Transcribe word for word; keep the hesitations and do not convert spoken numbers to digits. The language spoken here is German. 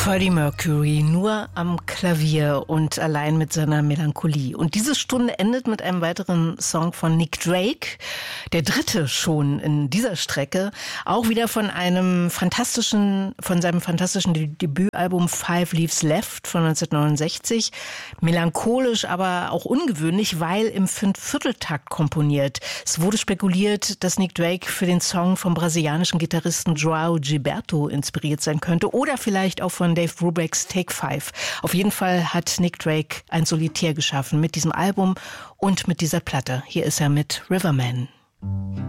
Freddie Mercury nur am Klavier und allein mit seiner Melancholie. Und diese Stunde endet mit einem weiteren Song von Nick Drake, der dritte schon in dieser Strecke, auch wieder von einem fantastischen, von seinem fantastischen Debütalbum Five Leaves Left von neunzehnhundertneunundsechzig. Melancholisch, aber auch ungewöhnlich, weil im Fünfvierteltakt komponiert. Es wurde spekuliert, dass Nick Drake für den Song vom brasilianischen Gitarristen João Gilberto inspiriert sein könnte oder vielleicht auch von Dave Brubecks Take Five. Auf jeden Fall hat Nick Drake ein Solitär geschaffen mit diesem Album und mit dieser Platte. Hier ist er mit Riverman.